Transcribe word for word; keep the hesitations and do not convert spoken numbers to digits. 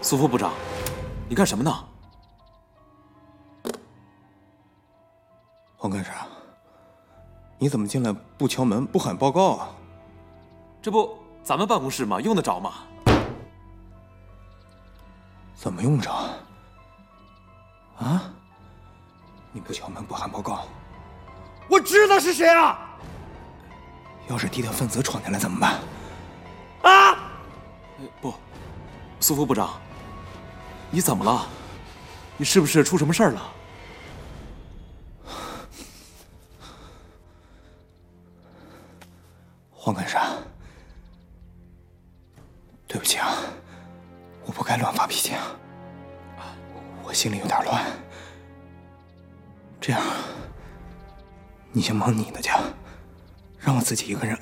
苏副部长，你干什么呢？ 黄干事，你怎么进来不敲门不喊报告啊？ 这不咱们办公室吗？用得着吗？ 怎么用着？啊？你不敲门不喊报告， 我知道是谁啊！ 要是敌对分子闯进来怎么办？ 啊！ 不，苏副部长，你怎么了？你是不是出什么事儿了？ 黄干事，对不起啊，我不该乱发脾气啊，我心里有点乱。这样，你先忙你的去，让我自己一个人